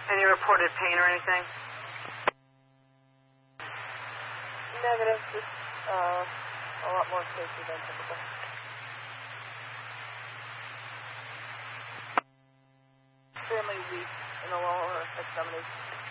Any reported pain or anything? Negative, just a lot more safety than typical. Extremely weak in the lower extremities.